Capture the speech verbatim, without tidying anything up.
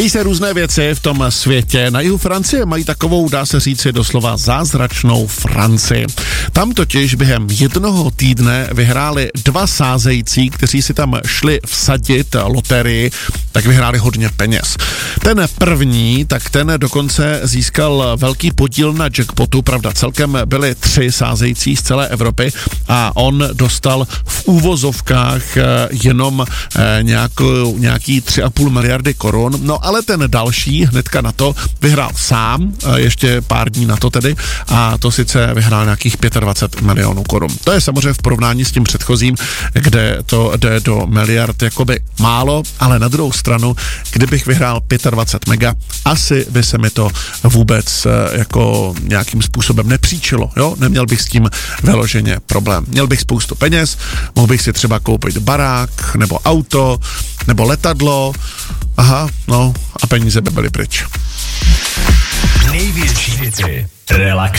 Dějí se různé věci v tom světě. Na jihu Francie mají takovou, dá se říci, doslova zázračnou Francii. Tam totiž během jednoho týdne vyhráli dva sázející, kteří si tam šli vsadit loterii, tak vyhráli hodně peněz. Ten první, tak ten dokonce získal velký podíl na jackpotu, pravda celkem byli tři sázející z celé Evropy a on dostal v úvozovkách jenom nějakou, nějaký tři a půl miliardy korun, no ale ten další hnedka na to vyhrál sám, ještě pár dní na to tedy, a to sice vyhrál nějakých dvacet pět milionů korun. To je samozřejmě v porovnání s tím předchozím, kde to jde do miliard jakoby málo, ale na druhou stranu, kdybych vyhrál dvacet pět mega, asi by se mi to vůbec jako nějakým způsobem nepříčilo, jo? Neměl bych s tím vyloženě problém. Měl bych spoustu peněz, mohl bych si třeba koupit barák, nebo auto, nebo letadlo, aha, no a peníze by byly pryč. Největší hity relax